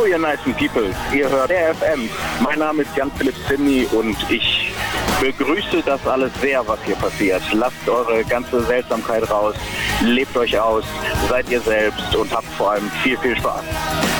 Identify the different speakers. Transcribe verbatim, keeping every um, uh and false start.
Speaker 1: Hallo ihr nicen People, ihr hört R F M. Mein Name ist Jan-Philipp Sidney und ich begrüße das alles sehr, was hier passiert. Lasst eure ganze Seltsamkeit raus, lebt euch aus, seid ihr selbst und habt vor allem viel, viel Spaß.